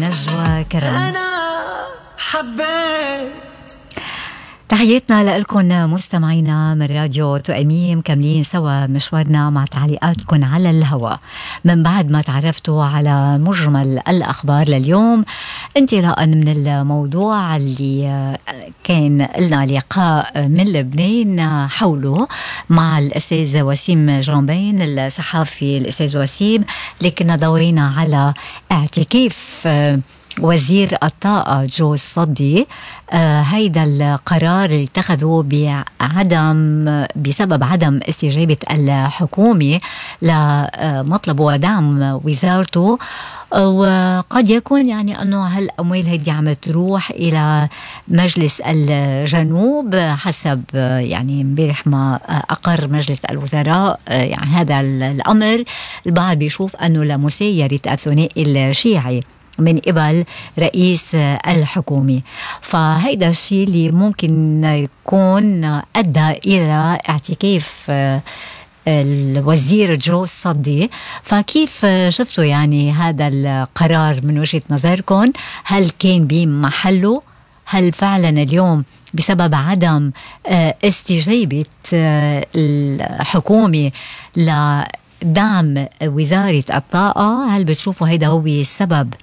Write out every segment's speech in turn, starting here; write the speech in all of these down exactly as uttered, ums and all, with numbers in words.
نجوى كرم. أنا حبيت. تحياتنا لكم مستمعينا من راديو تؤميم، كاملين سوا مشوارنا مع تعليقاتكم على الهواء من بعد ما تعرفتوا على مجمل الأخبار لليوم، انطلاقا من الموضوع اللي كان لنا لقاء من لبنان حوله مع الأستاذ وسيم جنبين الصحافي. الأستاذ وسيم لكن ضوينا على اعتكاف وزير الطاقة جو الصدي. آه هيدا القرار اللي اتخذوا بعدم بسبب عدم استجابة الحكومة لمطلب ودعم وزارته، وقد يكون يعني أنه هالأموال هيدي عم تروح إلى مجلس الجنوب حسب يعني امبارح ما أقر مجلس الوزراء يعني هذا الأمر. البعض بيشوف أنه لمسايرة الثنائي الشيعي من قبل رئيس الحكومة، فهيدا الشيء اللي ممكن يكون أدى إلى اعتكاف الوزير جو الصدي. فكيف شفتوا يعني هذا القرار من وجهة نظركم؟ هل كان بمحله؟ هل فعلا اليوم بسبب عدم استجابة الحكومة لدعم وزارة الطاقة، هل بتشوفوا هيدا هو السبب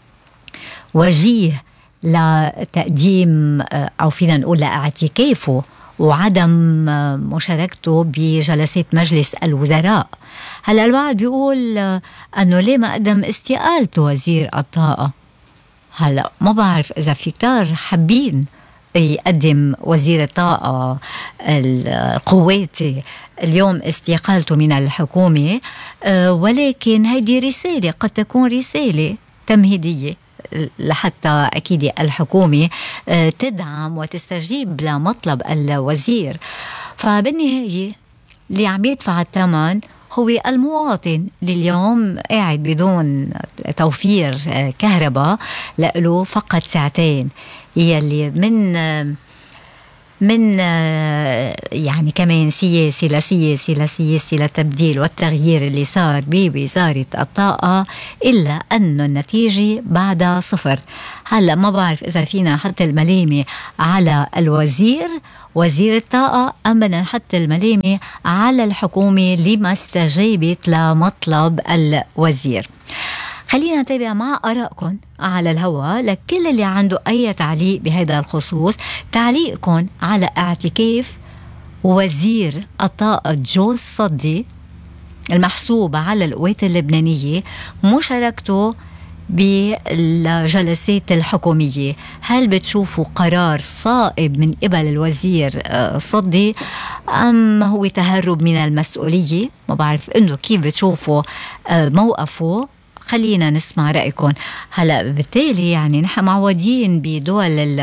وجيه لتقديم أو فينا نقول لاعتكافه وعدم مشاركته بجلسات مجلس الوزراء؟ هلا البعض بيقول أنه ليه ما قدم استقالته وزير الطاقة؟ هلا ما بعرف إذا في كتار حابين يقدم وزير الطاقة القوات اليوم استقالته من الحكومة، ولكن هيدي رسالة قد تكون رسالة تمهيدية لحتى أكيد الحكومة تدعم وتستجيب لمطلب الوزير. فبالنهاية اللي عم يدفع الثمن هو المواطن اللي اليوم قاعد بدون توفير كهرباء لأله فقط ساعتين، يلي من من يعني كمان سياسي لسياسي لسياسي لتبديل والتغيير اللي صار بوزارة الطاقة، إلا أنه النتيجة بعد صفر. هلأ ما بعرف إذا فينا نحط الملامة على الوزير وزير الطاقة أم بدنا نحط الملامة على الحكومة لما استجابت لمطلب الوزير. خلينا نتابع مع آرائكم على الهواء. لكل اللي عنده أي تعليق بهذا الخصوص، تعليقكم على اعتكاف وزير الطاقة جو الصدي المحسوب على القوات اللبنانية مشاركته بالجلسات الحكومية. هل بتشوفوا قرار صائب من قبل الوزير صدي أم هو تهرب من المسؤولية؟ ما بعرف إنه كيف بتشوفوا موقفه، خلينا نسمع رأيكم. هلأ بالتالي يعني نحن معودين بدول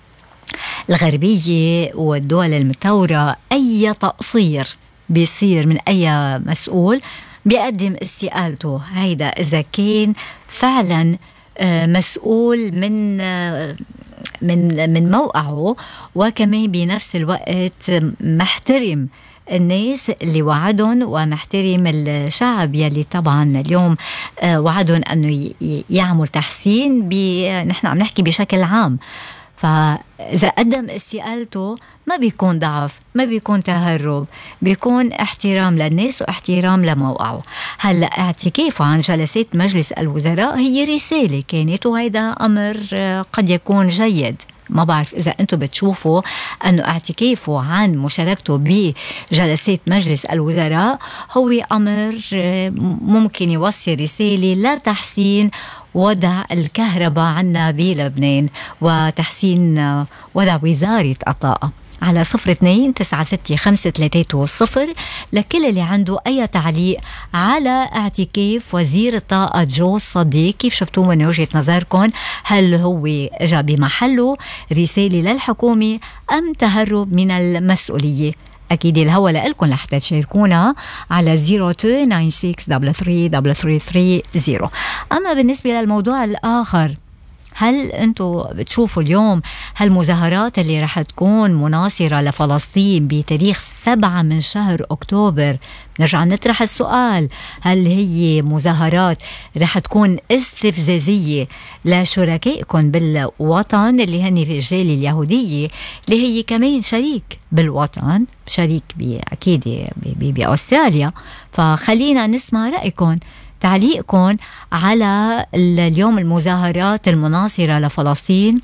الغربية والدول المتورة أي تقصير بيصير من أي مسؤول بيقدم استقالته، هيدا إذا كان فعلا مسؤول من من من موقعه، وكمان بنفس الوقت محترم الناس اللي وعدهم ومحترم الشعب يلي طبعا اليوم وعدهم أنه يعمل تحسين. نحن عم نحكي بشكل عام، فإذا قدم استقالته ما بيكون ضعف، ما بيكون تهرب، بيكون احترام للناس واحترام لموقعه. هلأ اعتكافه عن جلسات مجلس الوزراء هي رسالة كانت، وهيدا أمر قد يكون جيد. ما بعرف إذا أنتم بتشوفوا أنه اعتكافه عن مشاركته بجلسات مجلس الوزراء هو أمر ممكن يوصل رسالة لتحسين وضع الكهرباء عنا بلبنان وتحسين وضع وزارة الطاقة. على صفر اثنين تسعة ستة خمسة ثلاثة صفر لكل اللي عنده أي تعليق على اعتكاف وزير الطاقة جو الصدي. كيف شفتوه من وجهة نظركم؟ هل هو جاء بمحله رسالة للحكومة أم تهرب من المسؤولية؟ أكيد الهوى لألكم لحتى تشاركونا على صفر اثنين تسعة ستة ثلاثة ثلاثة ثلاثة ثلاثة ثلاثة صفر. أما بالنسبة للموضوع الآخر، هل أنتم بتشوفوا اليوم هالمظاهرات اللي رح تكون مناصرة لفلسطين بتاريخ سبعة من شهر أكتوبر، نرجع نطرح السؤال، هل هي مظاهرات رح تكون استفزازية لشركائكم بالوطن اللي هن في الجالية اليهودية اللي هي كمان شريك بالوطن، شريك أكيد بأستراليا؟ فخلينا نسمع رأيكم، تعليقكم على اليوم المظاهرات المناصرة لفلسطين.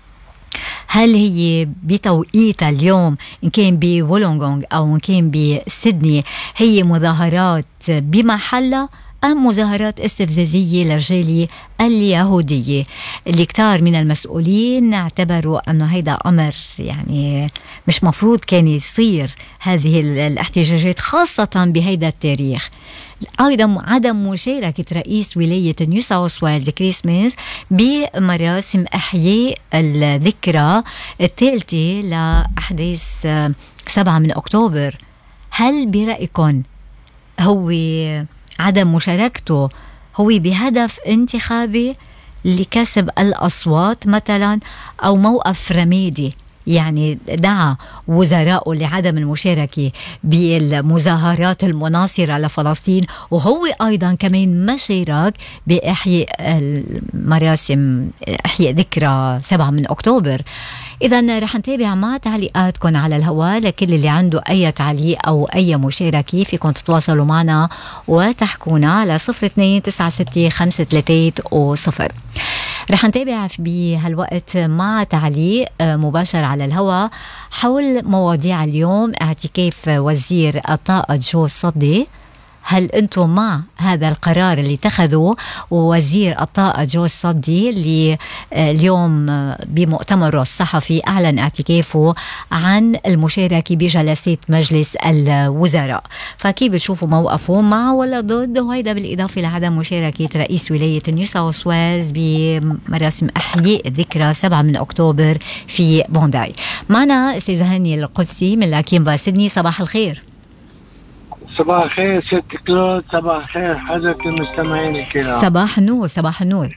هل هي بتوقيتها اليوم إن كان بولونغونغ أو إن كان بسيدني هي مظاهرات بمحلها أم مظاهرات استفزازية للجالية اليهودية اللي كتار من المسؤولين اعتبروا أنه هيدا أمر يعني مش مفروض كان يصير هذه الاحتجاجات خاصة بهيدا التاريخ. أيضا عدم مشاركة رئيس ولاية نيو ساوث ويلز كريس مينز بمراسم إحياء الذكرى الثالثة لأحداث سبعة من أكتوبر. هل برأيكم هو عدم مشاركته هو بهدف انتخابي لكسب الأصوات مثلا، أو موقف رمادي يعني دعا وزراء لعدم المشاركة بالمظاهرات المناصرة لفلسطين، وهو أيضا كمان ما شارك بإحياء المراسم إحياء ذكرى سبعة من أكتوبر؟ إذا رح نتابع مع تعليقاتكم على الهواء. لكل اللي عنده أي تعليق أو أي مشاركة فيكم تتواصلوا معنا وتحكونا على صفر اثنين تسعة ستة خمسة ثلاثة وصفر. رح نتابع بهالوقت مع تعليق مباشر على الهواء حول مواضيع اليوم. اعتكاف وزير الطاقة جو الصدي، هل أنتم مع هذا القرار اللي اتخذوه وزير الطاقة جو الصدي اللي اليوم بمؤتمره الصحفي أعلن اعتكافه عن المشاركة بجلسات مجلس الوزراء؟ فكيف بتشوفوا موقفه، مع ولا ضد؟ وهيدا بالإضافة لعدم مشاركة رئيس ولاية نيو ساوث ويلز بمراسم أحياء ذكرى سبعة من أكتوبر في بونداي. معنا أستاذ هاني القدسي من لاكيمبا سيدني، صباح الخير. صباح الخير ست كلود، صباح الخير حضرة المستمعين الكرام. صباح النور. صباح النور.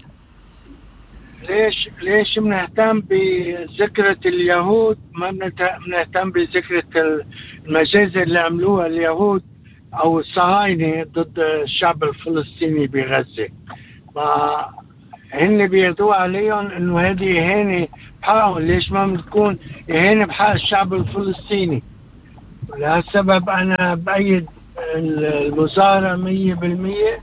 ليش ليش بنهتم بذكرى اليهود، ما بنهتم بذكرى المجازر اللي عملوها اليهود او الصهاينة ضد الشعب الفلسطيني بغزة؟ ما هن بيرضوا عليهم انه هذه اهانة بحقهم. ليش ما بتكون اهانة بحق الشعب الفلسطيني؟ لهالسبب انا بأيد المظاهرة مية بالمية،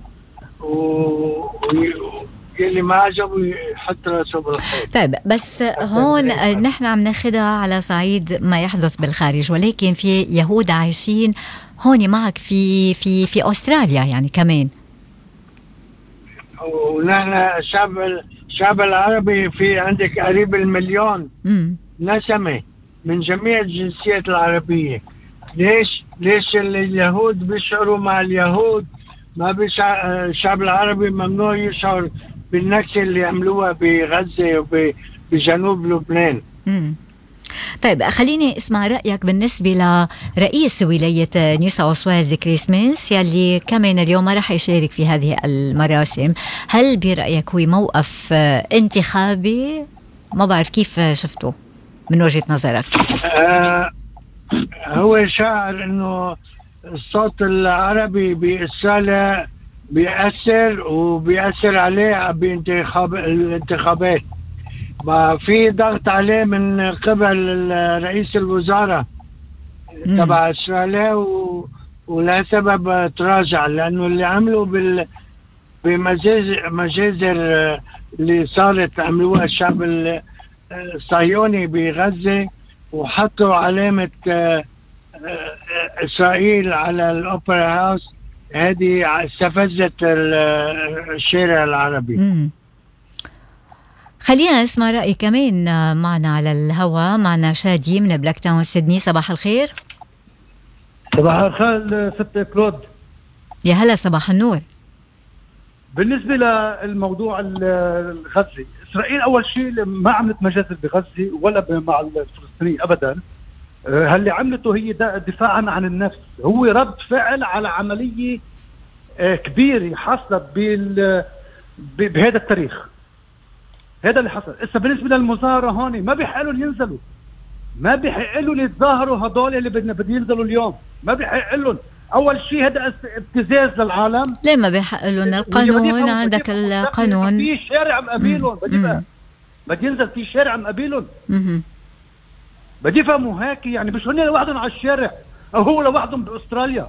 واللي ما عجبه يحط راسه بالخيط. طيب بس هون نحن عم ناخدها على صعيد ما يحدث بالخارج، ولكن في يهود عايشين هون معك في في في أستراليا يعني كمان. ونحن الشعب الشعب العربي في عندك قريب المليون م. نسمة من جميع الجنسيات العربية. ليش ليش اليهود بيشعروا مع اليهود، ما بيشع... الشعب العربي ممنوع يشعر بالنكسة اللي عملوها بغزة وبجنوب لبنان؟ مم. طيب خليني اسمع رأيك بالنسبة لرئيس ولاية نيو ساوث ويلز كريس مينز يلي كمان اليوم ما رح يشارك في هذه المراسم. هل برأيك هو موقف انتخابي؟ ما بعرف كيف شفته من وجهة نظرك. آه هو شعر انه الصوت العربي بإسرائيل بيأثر وبيأثر عليه بانتخاب الانتخابات. ما في ضغط عليه من قبل رئيس الوزراء تبع إسرائيل، و... ولهالسبب تراجع، لأنه اللي عملوا بال بمجازر مجازر اللي صارت عملوها الشعب الصهيوني بغزة، وحطوا علامة إسرائيل على الأوبرا هاوس. هذه استفزت الشارع العربي. مم. خلينا نسمع رأي كمان معنا على الهواء. معنا شادي من بلاك تاون سيدني، صباح الخير. صباح الخير ست كلود. يا هلا، صباح النور. بالنسبة للموضوع الغزي، إسرائيل أول شيء ما عملت مجازر بغزة ولا مع الفلسطينيين أبدا. هاللي عملته هي دفاعا عن النفس، هو رد فعل على عملية كبيرة حصلت بهذا التاريخ. هذا اللي حصل. إسا بالنسبة للمظاهرة هون ما بيحق لهم ينزلوا، ما بيحق لهم يتظاهروا هدول اللي بدنا بدي ينزلوا اليوم، ما بيحق لهم. أول شيء هذا ابتزاز للعالم. ليه ما بيحق لهم؟ القانون عندك القانون في شارع مقابلهم، بدي بدي ينزل في شارع مقابلهم، بدي يفهموا هيك يعني، مش هن لوحدهم على الشارع أو هو لوحدهم بأستراليا.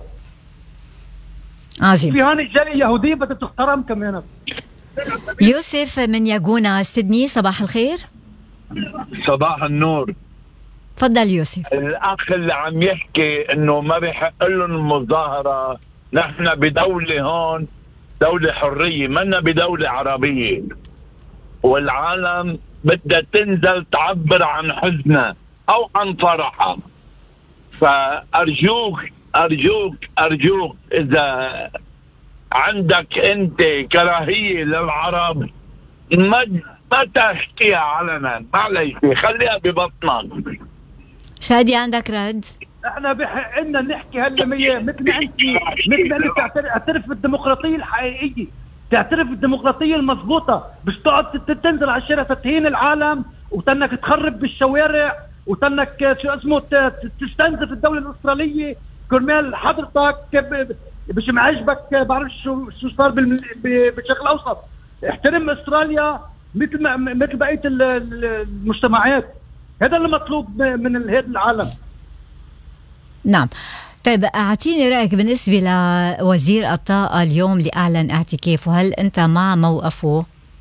عظيم. في هون جالية يهودية بدها تحترم كمان. يوسف من ياغونا سيدني، صباح الخير. صباح النور. تفضل يوسف. الأخ اللي عم يحكي إنه ما بيحق لهم المظاهرة، نحن بدولة هون دولة حرية، منا بدولة عربية، والعالم بدها تنزل تعبر عن حزنها أو عن فرحها. فأرجوك أرجوك أرجوك إذا عندك أنت كراهية للعرب ما ما تحكيها علنا، معلش خليها ببطنك. شادي عندك رد؟ احنا بحق لنا نحكي هاللمية مثل ما انت مثل ما انت تعترف بالديمقراطية الحقيقية، تعترف بالديمقراطية المضبوطة، مش تقعد تنزل على الشارع تتهين العالم وتنك تخرب بالشوارع وتنك شو اسمه تستنزف الدولة الأسترالية كرمال حضرتك مش معجبك بعرف شو شو صار بالشرق الأوسط. احترم استراليا مثل ما مثل بقية المجتمعات، هذا اللي مطلوب من هذا العالم. نعم. طيب اعطيني رأيك بالنسبة لوزير الطاقة اليوم اللي أعلن اعتكافه، هل أنت مع موقفه؟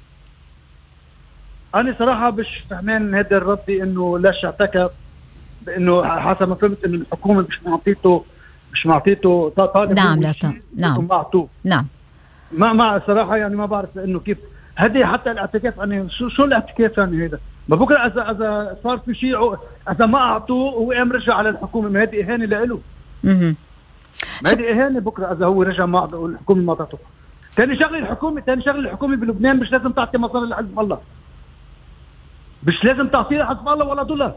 أنا صراحة مش فهمان هذا الرد إنه ليش اعتكف، بإنه حسب ما فهمت إنه الحكومة مش معطيته مش معطيته طالب. نعم لا طبعا. نعم معطوه. نعم. ما ما صراحة يعني ما بعرف إنه كيف هذه حتى الاعتكاف. يعني شو شو الاعتكاف يعني هذا؟ ما بكره اذا اذا صار في شيء اذا ما اعطوه هو قام رجع على الحكومه، ما هذه اهانه له. اها ما هذه اهانه بكره اذا هو رجع ما الحكومه ما تعطوه. ثاني شغله الحكومه ثاني شغله الحكومه بلبنان مش لازم تعطي مصاري لحزب الله، مش لازم تعطيه لحزب الله ولا دولار.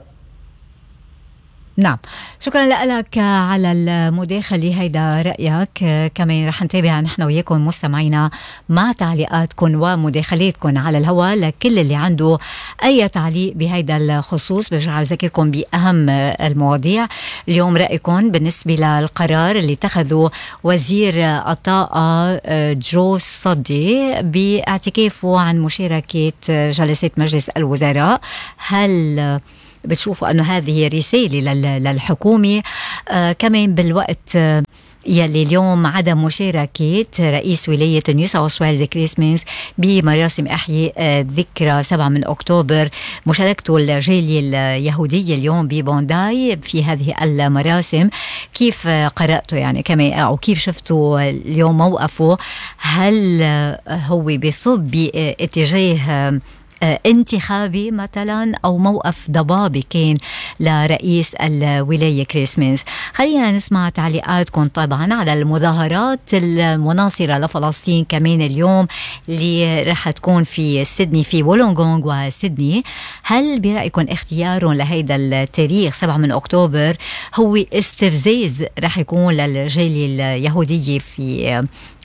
نعم. شكرا لك على المداخلة، هيدا رأيك. كمان رح نتابع نحن وياكم مستمعينا مع تعليقاتكم ومداخلاتكم على الهواء. لكل اللي عنده أي تعليق بهيدا الخصوص برجع أذكركم بأهم المواضيع اليوم. رأيكم بالنسبة للقرار اللي اتخذه وزير الطاقة جو صدي باعتكافه عن مشاركة جلسات مجلس الوزراء، هل بتشوفوا أنه هذه رسالة للحكومة؟ آه كمان بالوقت آه يلي اليوم عدم مشاركة رئيس ولاية نيو ساوث ويلز كريس مينز بمراسم إحياء آه ذكرى سبعة من أكتوبر، مشاركته الجالية اليهودية اليوم ببونداي في هذه المراسم، كيف قرأته يعني كمان أو كيف شفتوا اليوم موقفه؟ هل هو بيصب باتجاه انتخابي مثلا أو موقف ضبابي كان لرئيس الولاية كريس مينز؟ خلينا نسمع تعليقاتكم طبعا على المظاهرات المناصرة لفلسطين كمان اليوم اللي رح تكون في سيدني، في وولونغونغ وسيدني. هل برأيكم اختيارهم لهيدا التاريخ سبعة من أكتوبر هو استفزاز رح يكون للجالية اليهودية في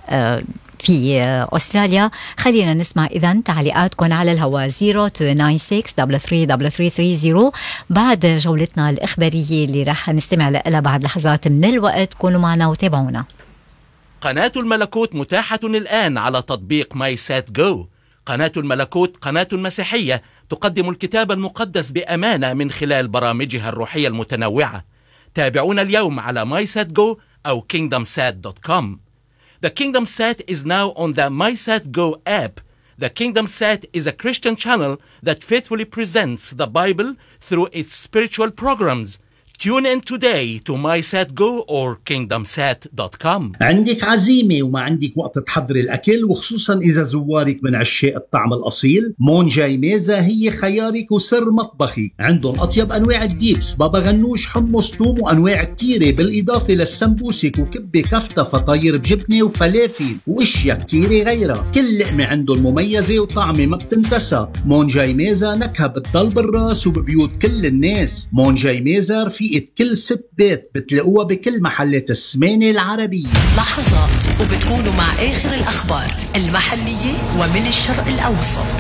في أستراليا؟ خلينا نسمع إذن تعليقاتكم على الهواء صفر اثنين تسعة ستة ثلاثة ثلاثة ثلاثة ثلاثة ثلاثة صفر بعد جولتنا الإخبارية اللي رح نستمع لها بعد لحظات من الوقت. كونوا معنا وتابعونا. قناة الملكوت متاحة الآن على تطبيق ماي سات جو. قناة الملكوت قناة مسيحية تقدم الكتاب المقدس بأمانة من خلال برامجها الروحية المتنوعة. تابعونا اليوم على ماي سات جو أو كينغدم سات دوت كوم. The KingdomSat is now on the MySatGo app. The KingdomSat is a Christian channel that faithfully presents the Bible through its spiritual programs. Tune in today to MySatGo or kingdom sat dot com. عندك عزيمة وما عندك وقت تحضري الأكل، وخصوصا إذا زوارك من عشاق الطعم الأصيل، مون جاي ميزة هي خيارك وسر مطبخي. عندهم أطيب أنواع الديبس، بابا غنوش، حمص، توم، وأنواع كتيرة، بالإضافة للسمبوسك وكبة كفتة، فطاير بجبنة وفلافل وإشياء كتيرة غيرها. كل لقمة عندهم مميزة وطعمة ما بتنتسى. مون جاي ميزة نكهة بتضل بالراس وببيوت كل الناس. مون جاي ميزة رفيقة كل ست بيت، بتلاقوها بكل محلات السمانة العربية. لحظات وبتكونوا مع آخر الأخبار المحلية ومن الشرق الأوسط.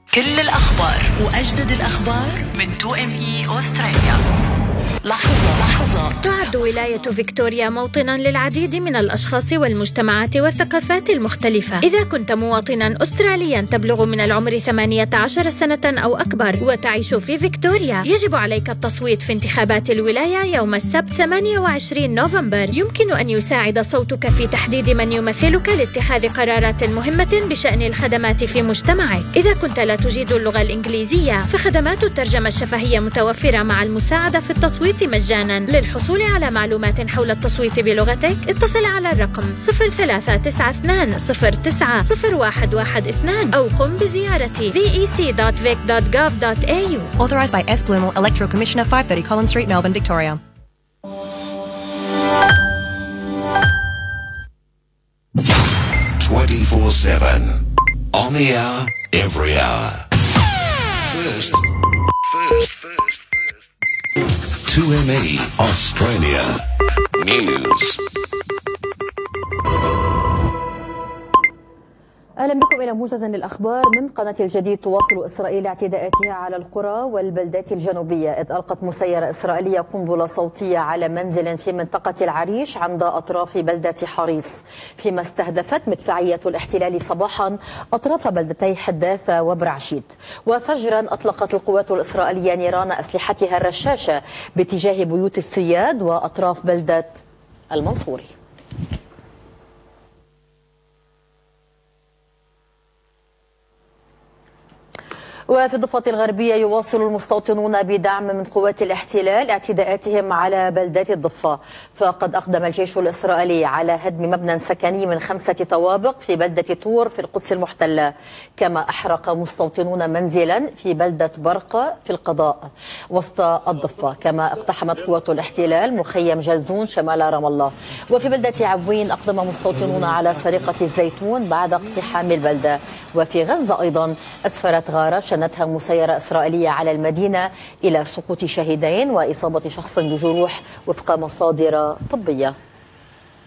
كل الأخبار وأجدد الأخبار من تو إم إي أستراليا. لحظة لحظة. تعد ولاية فيكتوريا موطنا للعديد من الأشخاص والمجتمعات والثقافات المختلفة. إذا كنت مواطنا أستراليا تبلغ من العمر ثمانية عشر سنة أو أكبر وتعيش في فيكتوريا، يجب عليك التصويت في انتخابات الولاية يوم السبت ثمانية وعشرين نوفمبر. يمكن أن يساعد صوتك في تحديد من يمثلك لاتخاذ قرارات مهمة بشأن الخدمات في مجتمعك. إذا كنت لا تجيد اللغة الإنجليزية، فخدمات الترجمة الشفهية متوفرة مع المساعدة في التصويت مجانا. للحصول على معلومات حول التصويت بلغتك، اتصل على الرقم صفر ثلاثة تسعة اثنين صفر تسعة صفر واحد واحد اثنين أو قم بزيارة في إي سي دوت فيك دوت جوف دوت إيه يو. Authorised by S. Blumel, Electoral Commissioner, five thirty Collins Street, Melbourne, Victoria. twenty-four seven on the hour, every hour. First, first, first. two M E Australia News. أهلا بكم إلى موجز للأخبار من قناة الجديد. تواصل إسرائيل اعتداءاتها على القرى والبلدات الجنوبية، إذ ألقت مسيرة إسرائيلية قنبلة صوتية على منزل في منطقة العريش عند أطراف بلدة حريص، فيما استهدفت مدفعية الاحتلال صباحا أطراف بلدتي حداثة وبرعشيد. وفجرا أطلقت القوات الإسرائيلية نيران أسلحتها الرشاشة باتجاه بيوت الصياد وأطراف بلدة المنصوري. وفي الضفة الغربية يواصل المستوطنون بدعم من قوات الاحتلال اعتداءاتهم على بلدات الضفة، فقد أقدم الجيش الإسرائيلي على هدم مبنى سكني من خمسة طوابق في بلدة طور في القدس المحتلة، كما أحرق مستوطنون منزلا في بلدة برقة في القضاء وسط الضفة، كما اقتحمت قوات الاحتلال مخيم جلزون شمال رام الله. وفي بلدة عبوين أقدم مستوطنون على سرقة الزيتون بعد اقتحام البلدة. وفي غزة أيضا أسفرت غارة شنتها مسيرة إسرائيلية على المدينة إلى سقوط شهيدين وإصابة شخص بجروح وفق مصادر طبية.